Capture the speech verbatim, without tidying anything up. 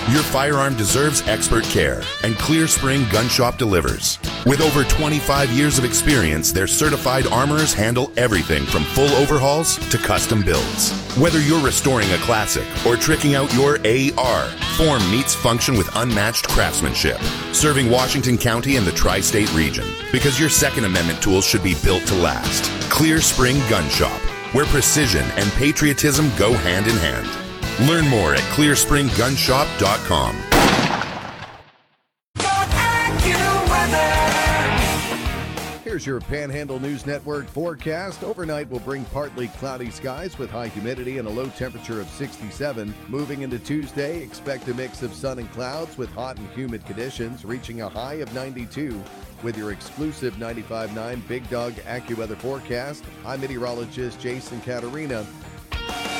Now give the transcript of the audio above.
Your firearm deserves expert care, and Clear Spring Gun Shop delivers. With over twenty-five years of experience, their certified armorers handle everything from full overhauls to custom builds. Whether you're restoring a classic or tricking out your A R, Form meets function with unmatched craftsmanship, serving Washington County and the tri-state region. Because your Second Amendment tools should be built to last. Clear Spring Gun Shop, where precision and patriotism go hand in hand. Learn more at clear spring gun shop dot com. Here's your Panhandle News Network forecast. Overnight will bring partly cloudy skies with high humidity and a low temperature of sixty-seven. Moving into Tuesday, expect a mix of sun and clouds with hot and humid conditions, reaching a high of ninety-two. With your exclusive ninety-five point nine Big Dog AccuWeather forecast, I'm meteorologist Jason Caterina.